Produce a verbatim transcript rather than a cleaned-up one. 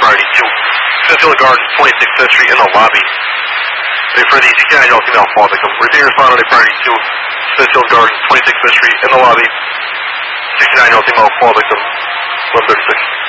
priority two. Smithfield Gardens, twenty-sixth Fifth Street in the lobby. Wait for the sixty-nine year old female fall victim. Repeat respond on a priority two. Smithfield Gardens, twenty-sixth Fifth Street in the lobby. sixty-nine year old female fall victim, eleven thirty-six.